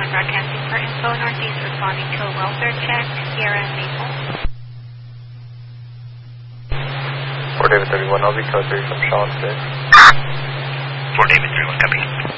broadcasting for Info Northeast, responding to a welfare check, Sierra and Maple. Fort David 31, I'll be code 3 from Sean 6. Fort David 31, copy.